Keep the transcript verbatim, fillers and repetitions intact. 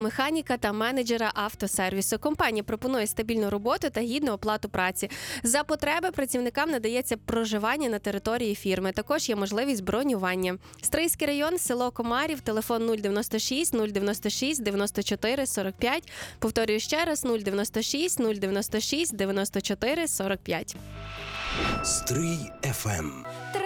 механіка та менеджера автосервісу. Компанія пропонує стабільну роботу та гідну оплату праці. За потреби працівникам надається проживання на території фірми. Також є можливість бронювання. Стрийський район, село Комарів, телефон нуль дев'яносто шість нуль дев'яносто шість дев'яносто чотири сорок п'ять. Повторюю ще раз, нуль дев'яносто шість нуль дев'яносто шість дев'яносто чотири сорок п'ять. Стрий еф ем.